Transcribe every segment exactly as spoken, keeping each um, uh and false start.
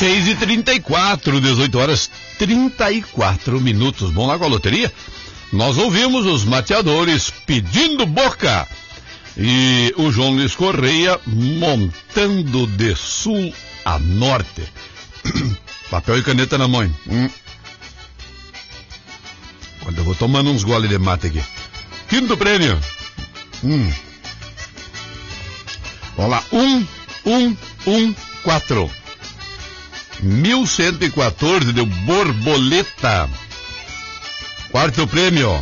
seis e trinta e quatro, dezoito horas trinta e quatro minutos. Bom, lá com a loteria, nós ouvimos os mateadores pedindo boca e o João Luiz Correia montando de sul a norte. Papel e caneta na mão. Hum. Quando eu vou tomando uns goles de mate aqui. Quinto prêmio. Hum. Vamos lá. Um, um, um, quatro. Mil cento e quatorze deu borboleta. Quarto prêmio.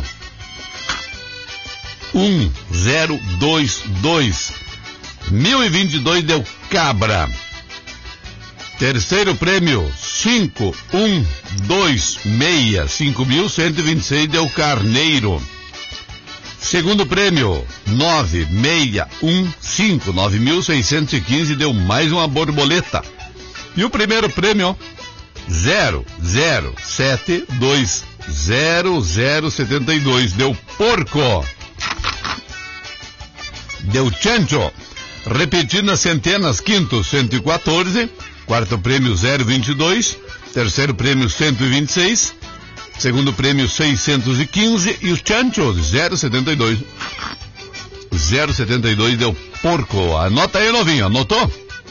Um, zero, dois, dois. Mil e vinte e dois deu cabra. Terceiro prêmio. Cinco, um, dois, meia. Cinco mil cento e vinte e seis deu carneiro. Segundo prêmio. Nove, meia, um, cinco. Nove mil seiscentos e quinze deu mais uma borboleta. E o primeiro prêmio, zero, zero, sete, dois, zero, zero, setenta e dois, deu porco. Deu chancho. Repetindo as centenas, quinto, cento e quatorze, quarto prêmio, zero, vinte e dois, terceiro prêmio, cento e vinte e seis, segundo prêmio, seiscentos e quinze, e os chanchos, zero, setenta e dois. zero, setenta e dois deu porco. Anota aí, novinho, anotou?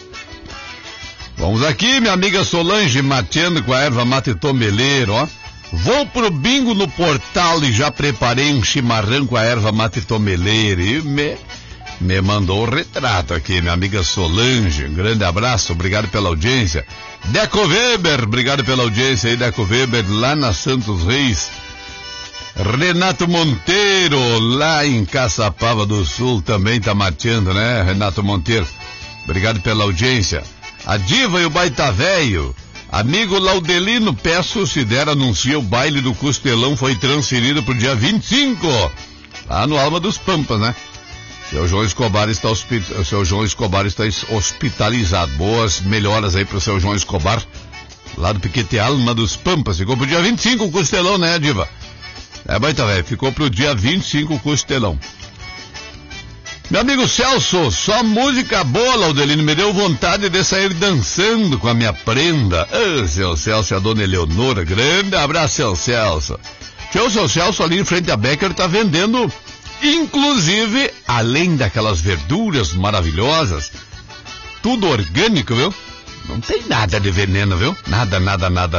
Vamos aqui, minha amiga Solange mateando com a erva mate tomeleiro, ó. Vou pro bingo no portal e já preparei um chimarrão com a erva mate tomeleiro. E me, me mandou o retrato aqui, minha amiga Solange. Um grande abraço, obrigado pela audiência. Deco Weber, obrigado pela audiência aí, Deco Weber, lá na Santos Reis. Renato Monteiro, lá em Caçapava do Sul, também tá mateando, né, Renato Monteiro? Obrigado pela audiência. A Diva e o Baita Velho. Amigo Laudelino, peço se der, anuncia o baile do Costelão foi transferido pro dia vinte e cinco. Lá no Alma dos Pampas, né? Seu João Escobar está, hospit... seu João Escobar está hospitalizado. Boas melhoras aí pro seu João Escobar. Lá do Piquete Alma dos Pampas. Ficou pro dia vinte e cinco o Costelão, né, Diva? É, Baita Velho, ficou pro dia vinte e cinco o Costelão. Meu amigo Celso, só música boa, Laudelino, me deu vontade de sair dançando com a minha prenda. Ah, seu Celso e a dona Eleonora, grande abraço, seu Celso. Tio, seu Celso ali em frente a Becker tá vendendo, inclusive, além daquelas verduras maravilhosas, tudo orgânico, viu? Não tem nada de veneno, viu? Nada, nada, nada,